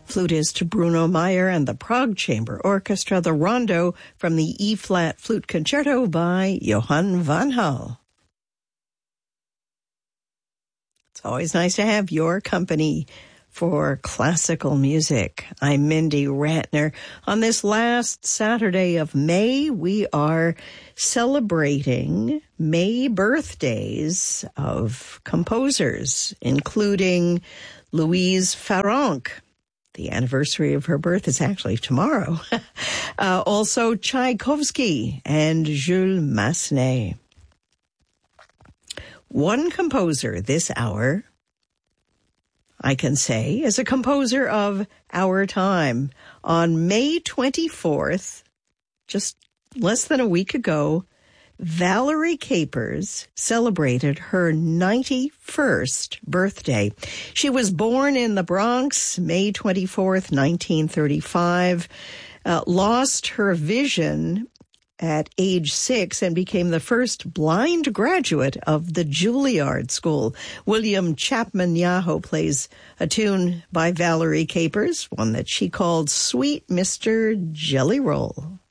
Flutist Bruno Meyer and the Prague Chamber Orchestra, the Rondo from the E-flat Flute Concerto by Johann van Hal. It's always nice to have your company for classical music. I'm Mindy Ratner. On this last Saturday of May, we are celebrating May birthdays of composers, including Louise Farrenc. The anniversary of her birth is actually tomorrow. Also Tchaikovsky and Jules Massenet. One composer this hour, I can say, is a composer of our time. On May 24th, just less than a week ago, Valerie Capers celebrated her 91st birthday. She was born in the Bronx, May 24th, 1935, lost her vision at age 6 and became the first blind graduate of the Juilliard School. William Chapman Yahoo plays a tune by Valerie Capers, one that she called Sweet Mr. Jelly Roll.